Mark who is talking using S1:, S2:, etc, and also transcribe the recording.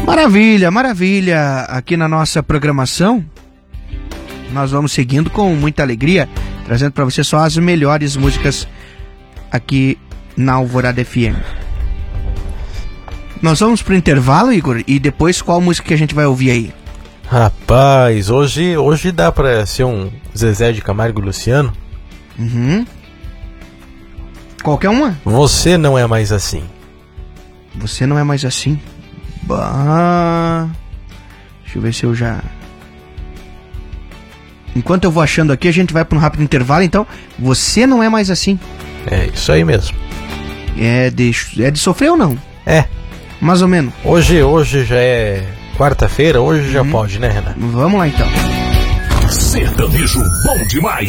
S1: Maravilha, maravilha. Aqui na nossa programação, nós vamos seguindo com muita alegria, trazendo para você só as melhores músicas aqui na Alvorada FM. Nós vamos pro intervalo, Igor, e depois qual música que a gente vai ouvir aí?
S2: Rapaz, hoje dá pra ser um Zezé de Camargo e Luciano?
S1: Uhum. Qualquer uma?
S2: Você não é mais assim.
S1: Você não é mais assim? Bah. Deixa eu ver se eu já... Enquanto eu vou achando aqui, a gente vai para um rápido intervalo, então. Você não é mais assim.
S2: É isso aí mesmo.
S1: É de sofrer ou não?
S2: É.
S1: Mais ou menos.
S2: Hoje já é quarta-feira, hoje já pode, né, Renan?
S1: Vamos lá então.
S3: Sertanejo bom demais.